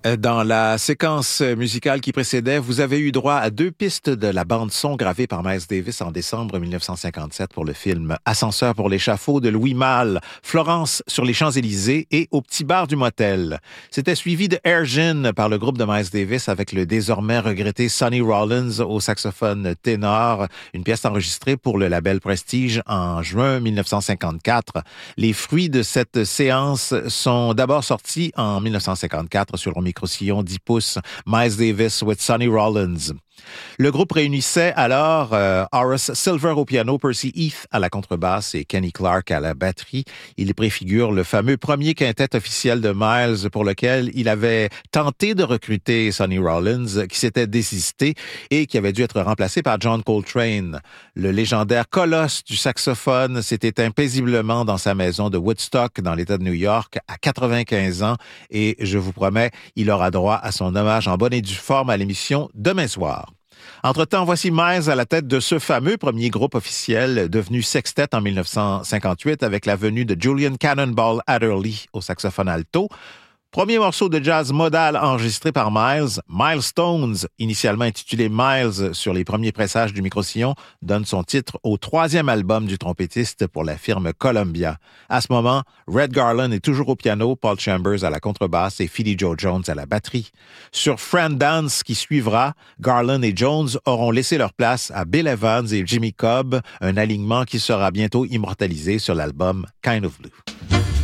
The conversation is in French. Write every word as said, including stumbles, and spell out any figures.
Dans la séquence musicale qui précédait, vous avez eu droit à deux pistes de la bande-son gravée par Miles Davis en décembre mille neuf cent cinquante-sept pour le film Ascenseur pour l'échafaud de Louis Malle, Florence sur les Champs-Élysées et Au petit bar du motel. C'était suivi de Air Gin par le groupe de Miles Davis avec le désormais regretté Sonny Rollins au saxophone ténor, une pièce enregistrée pour le label Prestige en juin mille neuf cent cinquante-quatre. Les fruits de cette séance sont d'abord sortis en mille neuf cent cinquante-quatre sur le micro-sillon dix pouces, Miles Davis with Sonny Rollins. Le groupe réunissait alors euh, Horace Silver au piano, Percy Heath à la contrebasse et Kenny Clarke à la batterie. Il préfigure le fameux premier quintet officiel de Miles pour lequel il avait tenté de recruter Sonny Rollins, qui s'était désisté et qui avait dû être remplacé par John Coltrane. Le légendaire colosse du saxophone s'est éteint paisiblement dans sa maison de Woodstock, dans l'État de New York, à quatre-vingt-quinze ans et je vous promets, il aura droit à son hommage en bonne et due forme à l'émission demain soir. Entre-temps, voici Miles à la tête de ce fameux premier groupe officiel devenu sextet en mille neuf cent cinquante-huit avec la venue de Julian Cannonball Adderley au saxophone alto. Premier morceau de jazz modal enregistré par Miles, Milestones, initialement intitulé Miles sur les premiers pressages du micro-sillon, donne son titre au troisième album du trompettiste pour la firme Columbia. À ce moment, Red Garland est toujours au piano, Paul Chambers à la contrebasse et Philly Joe Jones à la batterie. Sur Friend Dance qui suivra, Garland et Jones auront laissé leur place à Bill Evans et Jimmy Cobb, un alignement qui sera bientôt immortalisé sur l'album Kind of Blue.